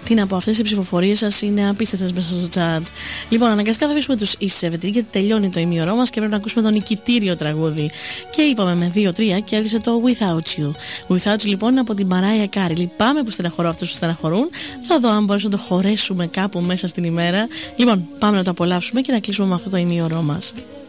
Τι να πω, αυτές οι ψηφοφορίες σας είναι απίστευτες μέσα στο chat. Λοιπόν, αναγκαστικά θα αφήσουμε τους East 70 γιατί τελειώνει το ημίωρό μας και πρέπει να ακούσουμε το νικητήριο τραγούδι. Και είπαμε με 2-3 κέρδισε το Without You. Without You λοιπόν από την Mariah Carey. Λυπάμαι που στεναχωρώ αυτούς που στεναχωρούν. Θα δω αν μπορέσουμε να το χωρέσουμε κάπου μέσα στην ημέρα. Λοιπόν, πάμε να το απολαύσουμε και να κλείσουμε με αυτό το ημίωρό μας.